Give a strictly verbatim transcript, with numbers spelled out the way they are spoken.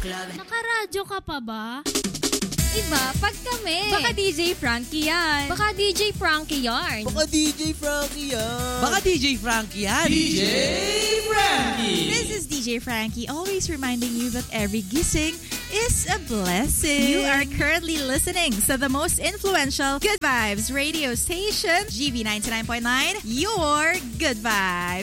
Nakaradyo ka pa ba? Iba, pag kami. Baka D J Frankie yan. Baka D J Frankie yarn. Baka D J Frankie yan. Baka D J Frankie yan. D J Frankie. This is D J Frankie, always reminding you that every gising is a blessing. You are currently listening to the most influential Good Vibes radio station, G V ninety-nine point nine, your Good Vibes.